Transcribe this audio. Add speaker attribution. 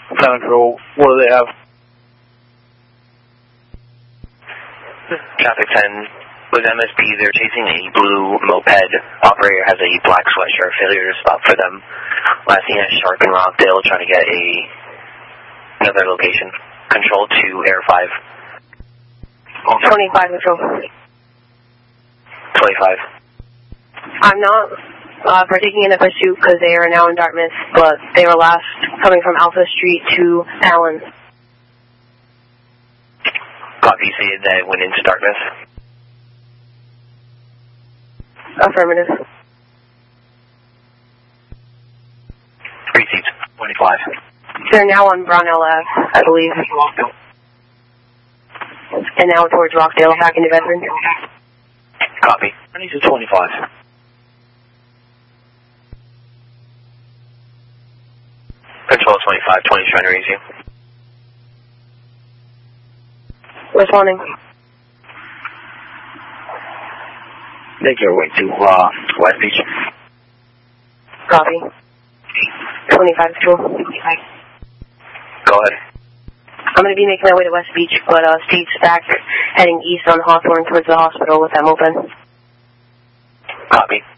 Speaker 1: Central, what do they have?
Speaker 2: Traffic 10 with MSP, they're chasing a blue moped. Operator has a black sweatshirt, failure to stop for them. Last seen at Sharp and Rockdale, trying to get another location. Control to Air 5.
Speaker 3: 25 control.
Speaker 2: 25.
Speaker 3: I'm not partaking in a pursuit because they are now in Dartmouth, but they were last coming from Alpha Street to Allen.
Speaker 2: Copy, say that went into Dartmouth.
Speaker 3: Affirmative.
Speaker 2: 3 seats, 25.
Speaker 3: They're now on Brownell Ave, I believe. And now towards Rockdale, back into Bedford.
Speaker 2: Copy. I need to 25. Control 25, 20 trying to raise you.
Speaker 3: Responding.
Speaker 1: Make your way to West Beach.
Speaker 3: Copy. 25 control.
Speaker 2: Go ahead.
Speaker 3: I'm going to be making my way to West Beach, but Steve's back heading east on Hawthorne towards the hospital with that moped.
Speaker 2: Copy.